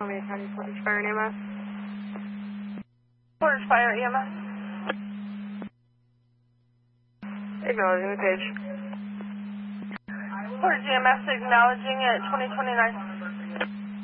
Columbia County Portage Fire and EMS. Portage Fire EMS. Acknowledging the page. Portage EMS acknowledging at 2029.